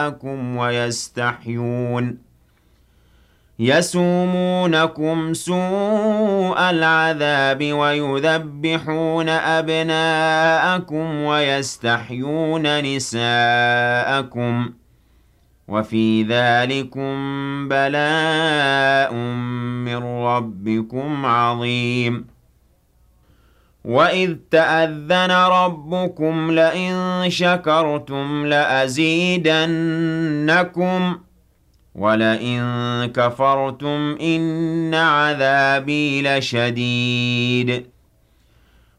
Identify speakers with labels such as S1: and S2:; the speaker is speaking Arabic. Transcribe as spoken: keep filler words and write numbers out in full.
S1: نِسَاءَكُمْ وَيَسْتَحْيُونَ يَسُومُونَكُمْ سُوءَ الْعَذَابِ وَيُذَبِّحُونَ أَبْنَاءَكُمْ وَيَسْتَحْيُونَ نِسَاءَكُمْ ۚ وَفِي ذَٰلِكُم بَلَاءٌ مِّن رَّبِّكُمْ عَظِيمٌ وَإِذْ تَأَذَّنَ رَبُّكُمْ لَئِن شَكَرْتُمْ لَأَزِيدَنَّكُمْ ۖ وَلَئِن كَفَرْتُمْ إِنَّ عَذَابِي لَشَدِيدٌ